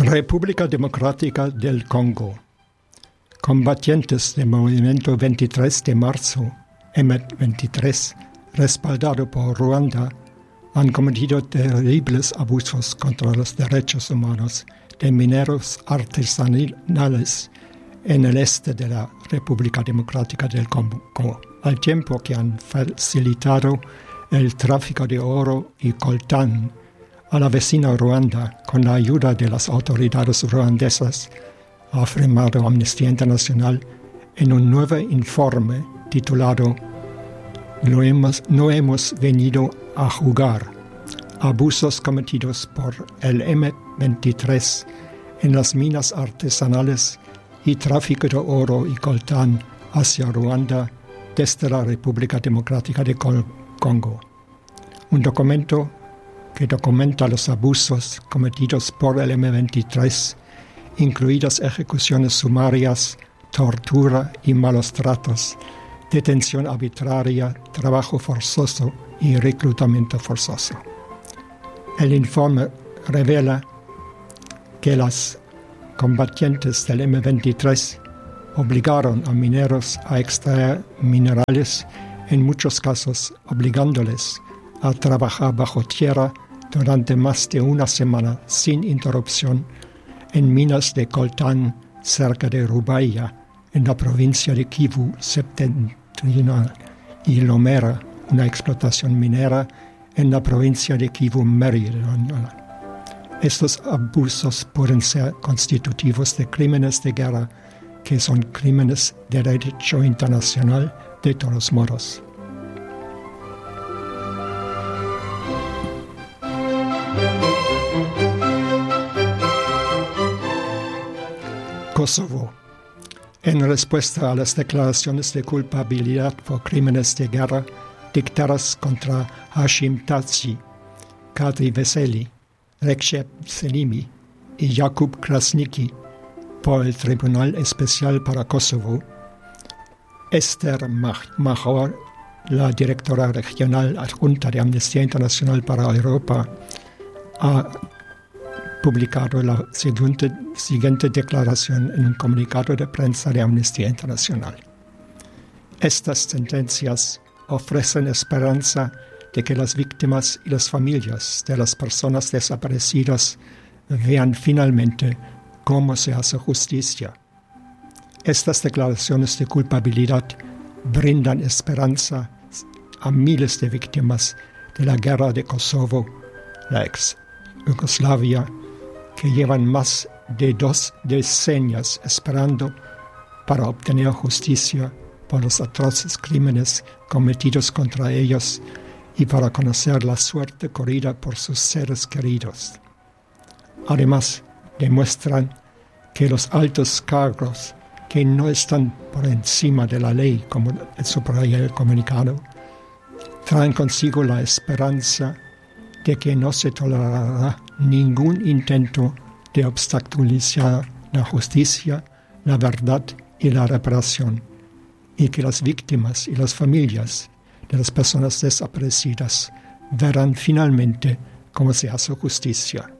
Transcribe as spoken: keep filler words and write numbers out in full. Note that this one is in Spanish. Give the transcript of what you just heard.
República Democrática del Congo. Combatientes del Movimiento veintitrés de marzo, M veintitrés, respaldado por Ruanda, han cometido terribles abusos contra los derechos humanos de mineros artesanales en el este de la República Democrática del Congo, al tiempo que han facilitado el tráfico de oro y coltán a la vecina Ruanda con la ayuda de las autoridades ruandesas, ha afirmado Amnistía Internacional en un nuevo informe titulado No hemos, no hemos venido a jugar. Abusos cometidos por el M veintitrés en las minas artesanales y tráfico de oro y coltán hacia Ruanda desde la República Democrática de Congo. Un documento que documenta los abusos cometidos por el M veintitrés, incluidas ejecuciones sumarias, tortura y malos tratos, detención arbitraria, trabajo forzoso y reclutamiento forzoso. El informe revela que las combatientes del M veintitrés obligaron a mineros a extraer minerales, en muchos casos obligándoles a trabajar bajo tierra durante más de una semana sin interrupción en minas de coltán cerca de Rubaya, en la provincia de Kivu septentrional, y Lomera, una explotación minera en la provincia de Kivu meridional. Estos abusos pueden ser constitutivos de crímenes de guerra, que son crímenes de derecho internacional de todos modos. Kosovo. En respuesta a las declaraciones de culpabilidad por crímenes de guerra dictadas contra Hashim Thaçi, Kadri Veseli, Recep Selimi y Jakub Krasniqi por el Tribunal Especial para Kosovo, Esther Mahor, la directora regional adjunta de Amnistía Internacional para Europa, ha publicado la siguiente, siguiente declaración en un comunicado de prensa de Amnistía Internacional. Estas sentencias ofrecen esperanza de que las víctimas y las familias de las personas desaparecidas vean finalmente cómo se hace justicia. Estas declaraciones de culpabilidad brindan esperanza a miles de víctimas de la guerra de Kosovo, la ex Yugoslavia, que llevan más de dos decenias esperando para obtener justicia por los atroces crímenes cometidos contra ellos y para conocer la suerte corrida por sus seres queridos. Además, demuestran que los altos cargos que no están por encima de la ley, como subraya el comunicado, traen consigo la esperanza de que no se tolerará ningún intento de obstaculizar la justicia, la verdad y la reparación, y que las víctimas y las familias de las personas desaparecidas verán finalmente cómo se hace justicia.